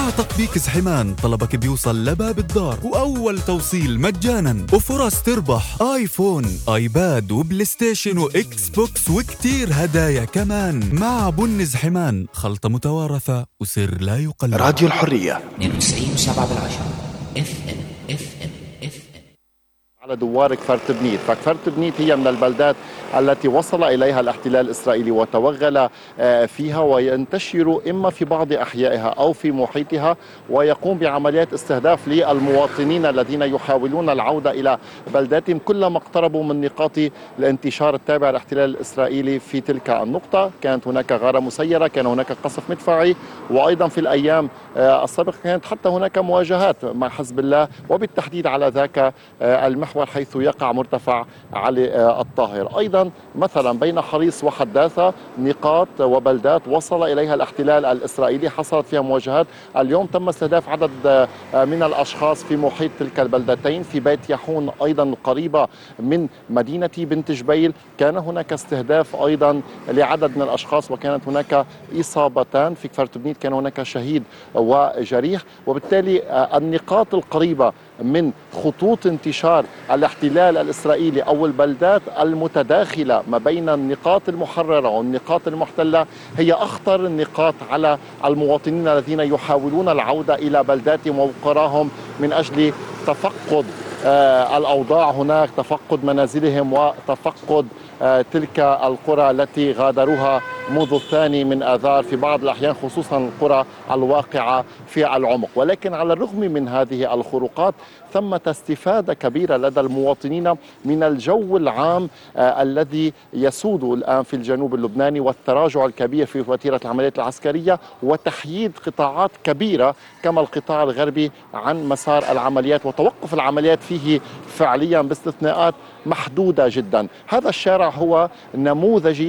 مع تطبيق زحمان طلبك بيوصل لباب الدار وأول توصيل مجانا وفرص تربح آيفون، آيباد وبلاي ستيشن وإكس بوكس وكتير هدايا كمان. مع بن زحمان، خلطة متوارثة وسر لا يقلد. راديو الحرية 92.7 FM. على دوار كفر تبنيت، فكفر تبنيت هي من البلدات التي وصل إليها الاحتلال الإسرائيلي وتوغل فيها وينتشر إما في بعض أحيائها أو في محيطها، ويقوم بعمليات استهداف للمواطنين الذين يحاولون العودة إلى بلداتهم كلما اقتربوا من نقاط الانتشار التابعة للاحتلال الإسرائيلي في تلك النقطة. كانت هناك غارة مسيرة، كان هناك قصف مدفعي، وأيضا في الأيام السابقة كانت حتى هناك مواجهات مع حزب الله، وبالتحديد على ذاك المحور حيث يقع مرتفع علي الطاهر. أيضا مثلا بين حريص وحداثة نقاط وبلدات وصل إليها الاحتلال الإسرائيلي حصلت فيها مواجهات. اليوم تم استهداف عدد من الأشخاص في محيط تلك البلدتين. في بيت يحون أيضا قريبة من مدينة بنت جبيل كان هناك استهداف أيضا لعدد من الأشخاص، وكانت هناك إصابتان. في كفر تبنيت كان هناك شهيد وجريح. وبالتالي النقاط القريبة من خطوط انتشار الاحتلال الإسرائيلي أو البلدات المتداخلة ما بين النقاط المحررة والنقاط المحتلة هي أخطر النقاط على المواطنين الذين يحاولون العودة إلى بلداتهم وقراهم من أجل تفقد الأوضاع هناك، تفقد منازلهم وتفقد تلك القرى التي غادروها منذ 2 من آذار في بعض الأحيان، خصوصا القرى الواقعة في العمق. ولكن على الرغم من هذه الخروقات ثمة استفادة كبيرة لدى المواطنين من الجو العام الذي يسود الآن في الجنوب اللبناني، والتراجع الكبير في وتيرة العمليات العسكرية وتحييد قطاعات كبيرة كما القطاع الغربي عن مسار العمليات، وتوقف العمليات فيه فعليا باستثناءات محدودة جدا. هذا الشارع هو نموذجي